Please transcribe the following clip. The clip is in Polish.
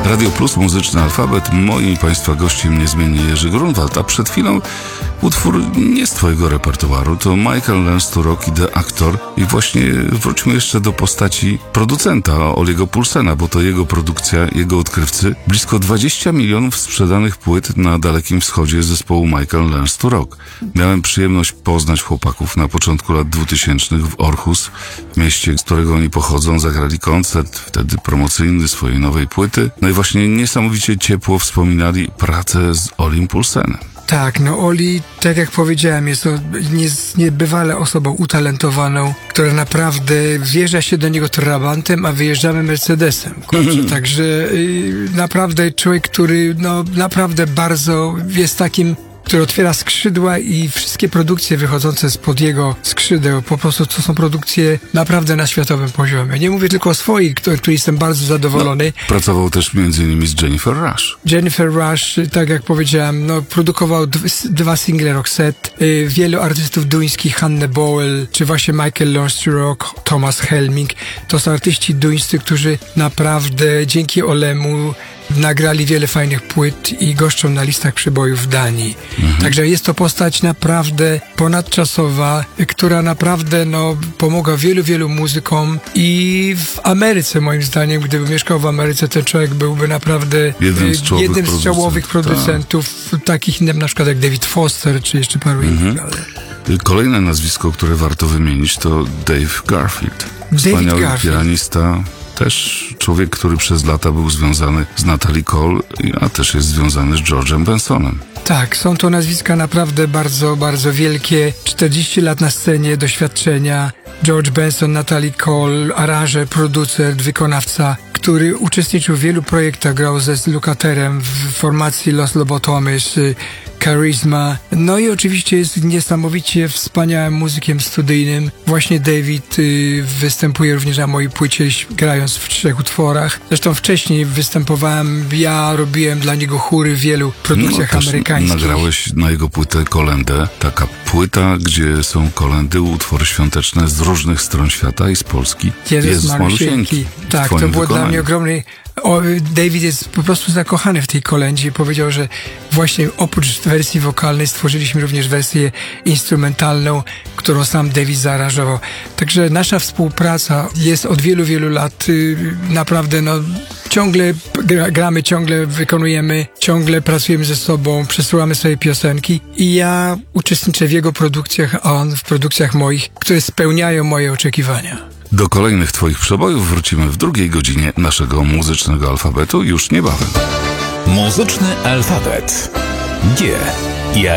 Radio Plus, Muzyczny Alfabet. Moim Państwa gościem niezmiennie Jerzy Grunwald, a przed chwilą utwór nie z Twojego repertuaru, to Michael Learns to Rock i The Actor. I właśnie wróćmy jeszcze do postaci producenta Oliego Poulsena, bo to jego produkcja, jego odkrywcy. Blisko 20 milionów sprzedanych płyt na Dalekim Wschodzie zespołu Michael Learns to Rock. Miałem przyjemność poznać chłopaków na początku lat 2000 w Aarhus, w mieście, z którego oni pochodzą. Zagrali koncert, wtedy promocyjny swojej nowej płyty. No i właśnie niesamowicie ciepło wspominali pracę z Olim Poulsenem. Tak, no Oli, tak jak powiedziałem, jest niebywale osobą utalentowaną, która naprawdę wjeżdża się do niego trabantem, a wyjeżdżamy Mercedesem. Także naprawdę człowiek, który naprawdę bardzo jest takim, który otwiera skrzydła i wszystkie produkcje wychodzące spod jego skrzydeł, po prostu to są produkcje naprawdę na światowym poziomie. Nie mówię tylko o swoich, który jestem bardzo zadowolony. Pracował też m.in. z Jennifer Rush. Jennifer Rush, tak jak powiedziałem, produkował dwa single Roxette, wielu artystów duńskich, Hannah Bowell, czy właśnie Michael Learns to Rock, Thomas Helming. To są artyści duńscy, którzy naprawdę dzięki Olemu nagrali wiele fajnych płyt i goszczą na listach przybojów w Danii. Także jest to postać naprawdę ponadczasowa, która naprawdę pomogła wielu muzykom i w Ameryce, moim zdaniem, gdyby mieszkał w Ameryce, ten człowiek byłby naprawdę jednym z czołowych producentów, takich na przykład jak David Foster, czy jeszcze paru innych. Kolejne nazwisko, które warto wymienić, to Dave Garfield. Wspaniały pianista. Też człowiek, który przez lata był związany z Natalie Cole, a też jest związany z George'em Bensonem. Tak, są to nazwiska naprawdę bardzo, bardzo wielkie. 40 lat na scenie, doświadczenia. George Benson, Natalie Cole, aranżer, producent, wykonawca, który uczestniczył w wielu projektach, grał ze Lukatherem w formacji Los Lobotomys, Charisma. No i oczywiście jest niesamowicie wspaniałym muzykiem studyjnym. Właśnie David występuje również na mojej płycie, grając w 3 utworach. Zresztą wcześniej występowałem, ja robiłem dla niego chóry w wielu produkcjach amerykańskich. Nagrałeś na jego płytę Kolendę. Taka płyta, gdzie są kolendy, utwory świąteczne z różnych stron świata i z Polski. Jezus Malusieńki. Tak, to było dla mnie ogromny... David jest po prostu zakochany w tej kolędzie. Powiedział, że właśnie oprócz wersji wokalnej stworzyliśmy również wersję instrumentalną, którą sam David zaaranżował. Także nasza współpraca jest od wielu lat naprawdę ciągle gramy, ciągle wykonujemy, ciągle pracujemy ze sobą, przesyłamy sobie piosenki i ja uczestniczę w jego produkcjach, a on w produkcjach moich, które spełniają moje oczekiwania. Do kolejnych Twoich przebojów wrócimy w drugiej godzinie naszego muzycznego alfabetu już niebawem. Muzyczny alfabet. G jak